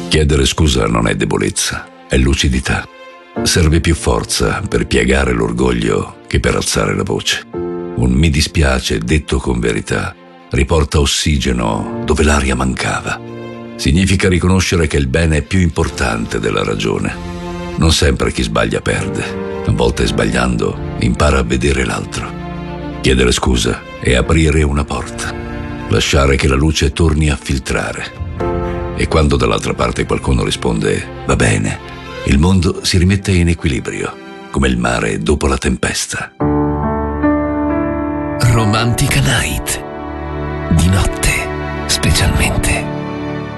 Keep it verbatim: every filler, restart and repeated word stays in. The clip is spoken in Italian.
Chiedere scusa non è debolezza, è lucidità. Serve più forza per piegare l'orgoglio che per alzare la voce. Un mi dispiace detto con verità riporta ossigeno dove l'aria mancava. Significa riconoscere che il bene è più importante della ragione. Non sempre chi sbaglia perde. A volte sbagliando impara a vedere l'altro. Chiedere scusa è aprire una porta. Lasciare che la luce torni a filtrare. E quando dall'altra parte qualcuno risponde "va bene", il mondo si rimette in equilibrio, come il mare dopo la tempesta. Romantica Night. Di notte, specialmente.